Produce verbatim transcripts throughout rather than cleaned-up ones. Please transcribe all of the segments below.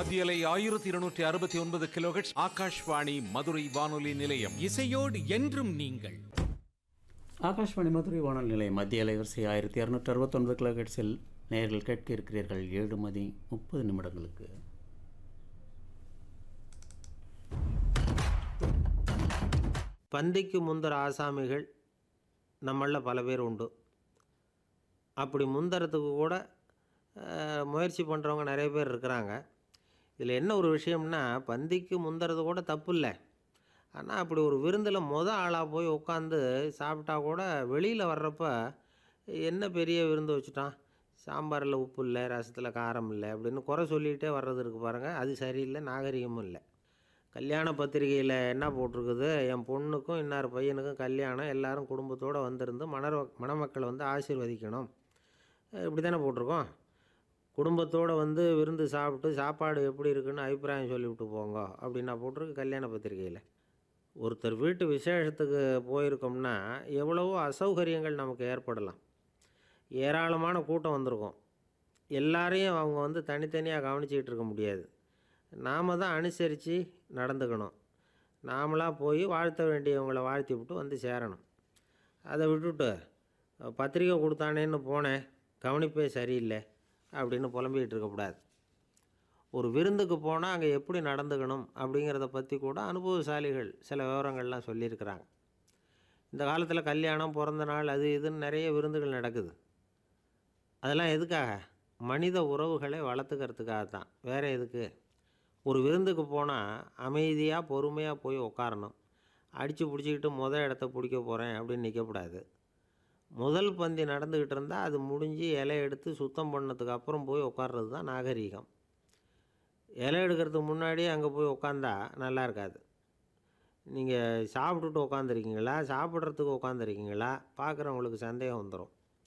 மத்தியலை ஆயிரத்தி இருநூற்றி அறுபத்தி ஒன்பது கிலோஹெர்ட்ஸ் ஆகாஷ்வாணி மதுரை வானொலி நிலையம். இசையோடு என்றும் நீங்கள். ஆகாஷ்வாணி மதுரை வானொலி நிலையம் மத்திய அலைவரிசை ஆயிரத்தி இரநூற்றி அறுபத்தொன்பது கிலோஹெர்ட்ஸில் நேர்கள் கேட்க இருக்கிறீர்கள் ஏழு மணி முப்பது நிமிடங்களுக்கு. பந்திக்கு முந்தர ஆசாமிகள் நம்மளில் பல பேர் உண்டு. அப்படி முந்தறதுக்கு கூட முயற்சி பண்ணுறவங்க நிறைய பேர் இருக்கிறாங்க. இதில் என்ன ஒரு விஷயம்னா, பந்திக்கு முந்துறது கூட தப்பு இல்லை. ஆனால் அப்படி ஒரு விருந்தில் மொதல் ஆளாக போய் உட்காந்து சாப்பிட்டா கூட வெளியில் வர்றப்ப என்ன பெரிய விருந்து வச்சுட்டான், சாம்பாரில் உப்பு இல்லை, ரசத்தில் காரம் இல்லை அப்படின்னு குறை சொல்லிகிட்டே வர்றது இருக்குது பாருங்கள். அது சரியில்லை, நாகரிகமும் இல்லை. கல்யாண பத்திரிகையில் என்ன போட்டிருக்குது, என் பொண்ணுக்கும் இன்னார் பையனுக்கும் கல்யாணம், எல்லோரும் குடும்பத்தோடு வந்திருந்து மணர் மணமக்களை வந்து ஆசீர்வதிக்கணும், இப்படி தானே போட்டிருக்கோம். குடும்பத்தோடு வந்து விருந்து சாப்பிட்டு சாப்பாடு எப்படி இருக்குன்னு அபிப்பிராயம் சொல்லிவிட்டு போங்க அப்படின்னா போட்டிருக்கு கல்யாண பத்திரிகையில். ஒருத்தர் வீட்டு விசேஷத்துக்கு போயிருக்கோம்னா எவ்வளவோ அசௌகரியங்கள் நமக்கு ஏற்படலாம். ஏராளமான கூட்டம் வந்திருக்கும். எல்லாரையும் அவங்க வந்து தனித்தனியாக கவனிச்சிக்கிட்டு இருக்க முடியாது. நாம் தான் அனுசரித்து நடந்துக்கணும். நாமளாக போய் வாழ்த்த வேண்டியவங்களை வாழ்த்தி விட்டு வந்து சேரணும். அதை விட்டுட்டு பத்திரிக்கை கொடுத்தானேன்னு போனேன், கவனிப்பே சரியில்லை அப்படின்னு புலம்பிக்கிட்டு இருக்கக்கூடாது. ஒரு விருந்துக்கு போனால் அங்கே எப்படி நடந்துக்கணும் அப்படிங்கிறத பற்றி கூட அனுபவசாலிகள் சில விவரங்கள்லாம் சொல்லியிருக்கிறாங்க. இந்த காலத்தில் கல்யாணம், பிறந்த நாள், அது இதுன்னு நிறைய விருந்துகள் நடக்குது. அதெல்லாம் எதுக்காக? மனித உறவுகளை வளர்த்துக்கிறதுக்காக தான், வேறு எதுக்கு? ஒரு விருந்துக்கு போனால் அமைதியாக பொறுமையாக போய் உட்காரணும். அடித்து பிடிச்சிக்கிட்டு முதல் இடத்த பிடிக்க போகிறேன் அப்படின்னு நிற்கக்கூடாது. முதல் பந்தி நடந்துக்கிட்டு இருந்தால் அது முடிஞ்சு இலை எடுத்து சுத்தம் பண்ணதுக்கு அப்புறம் போய் உட்கார்றது தான் நாகரீகம். இலை எடுக்கிறதுக்கு முன்னாடியே அங்கே போய் உட்காந்தா நல்லா இருக்காது. நீங்கள் சாப்பிட்டுட்டு உட்காந்துருக்கீங்களா, சாப்பிட்றதுக்கு உட்காந்துருக்கீங்களா, பார்க்குறவங்களுக்கு சந்தேகம் வந்துடும்.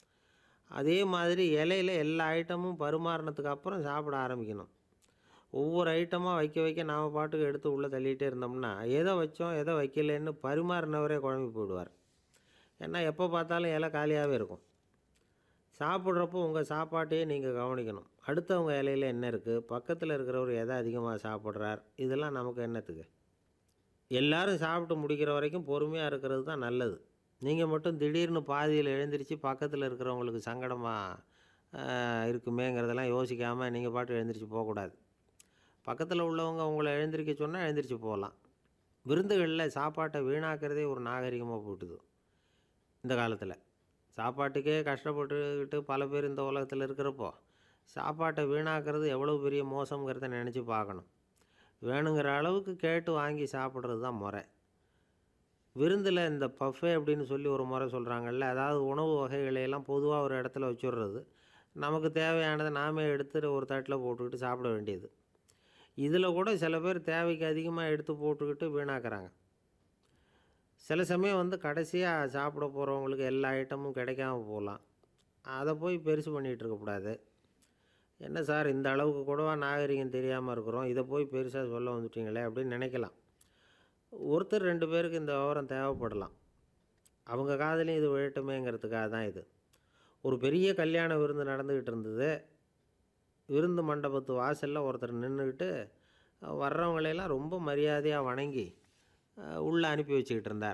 அதே மாதிரி இலையில் எல்லா ஐட்டமும் பரிமாறினதுக்கு அப்புறம் சாப்பிட ஆரம்பிக்கணும். ஒவ்வொரு ஐட்டமாக வைக்க வைக்க நாம் பாட்டுக்கு எடுத்து உள்ளே தள்ளிகிட்டே இருந்தோம்னா எதை வச்சோம் எதை வைக்கலன்னு பரிமாறினவரே குழம்பி போயிடுவார். ஏன்னா எப்போ பார்த்தாலும் இலை காலியாகவே இருக்கும். சாப்பிட்றப்போ உங்கள் சாப்பாட்டையே நீங்கள் கவனிக்கணும். அடுத்தவங்க இலையில் என்ன இருக்குது, பக்கத்தில் இருக்கிறவர் எதை அதிகமாக சாப்பிட்றார், இதெல்லாம் நமக்கு என்னத்துக்கு? எல்லோரும் சாப்பிட்டு முடிக்கிற வரைக்கும் பொறுமையாக இருக்கிறது தான் நல்லது. நீங்கள் மட்டும் திடீர்னு பாதியில் எழுந்திரிச்சு பக்கத்தில் இருக்கிறவங்களுக்கு சங்கடமாக இருக்குமேங்கிறதெல்லாம் யோசிக்காமல் நீங்கள் பாட்டு எழுந்திரிச்சு போகக்கூடாது. பக்கத்தில் உள்ளவங்க உங்களை எழுந்திரிக்க சொன்னால் எழுந்திரிச்சு போகலாம். விருந்துகளில் சாப்பாட்டை வீணாக்கிறதே ஒரு நாகரிகமாக போட்டுது. இந்த காலத்தில் சாப்பாட்டுக்கே கஷ்டப்பட்டுக்கிட்டு பல பேர் இந்த உலகத்தில் இருக்கிறப்போ சாப்பாட்டை வீணாக்கிறது எவ்வளோ பெரிய மோசங்கிறத நினச்சி பார்க்கணும். வேணுங்கிற அளவுக்கு கேட்டு வாங்கி சாப்பிட்றது தான் முறை. விருந்தில் இந்த பஃபே அப்படின்னு சொல்லி ஒரு முறை சொல்கிறாங்கல்ல, அதாவது உணவு வகைகளையெல்லாம் பொதுவாக ஒரு இடத்துல வச்சுடுறது, நமக்கு தேவையானதை நாமே எடுத்துகிட்டு ஒரு தட்டில் போட்டுக்கிட்டு சாப்பிட வேண்டியது. இதில் கூட சில பேர் தேவைக்கு அதிகமாக எடுத்து போட்டுக்கிட்டு வீணாக்குறாங்க. சில சமயம் வந்து கடைசியாக சாப்பிட போகிறவங்களுக்கு எல்லா ஐட்டமும் கிடைக்காம போகலாம். அதை போய் பெருசு பண்ணிகிட்டு இருக்கக்கூடாது. என்ன சார் இந்த அளவுக்கு கூடவா நாகரிகம் தெரியாமல் இருக்கிறோம், இதை போய் பெருசாக சொல்ல வந்துட்டீங்களே அப்படின்னு நினைக்கலாம். ஒருத்தர் ரெண்டு பேருக்கு இந்த விவரம் தேவைப்படலாம். அவங்க காதலையும் இது விழட்டுமேங்கிறதுக்காக தான் இது. ஒரு பெரிய கல்யாண விருந்து நடந்துக்கிட்டு இருந்தது. விருந்து மண்டபத்து வாசலில் ஒருத்தர் நின்றுக்கிட்டு வர்றவங்களையெல்லாம் ரொம்ப மரியாதையாக வணங்கி உள்ளே அனுப்பி வச்சுக்கிட்டு இருந்தார்.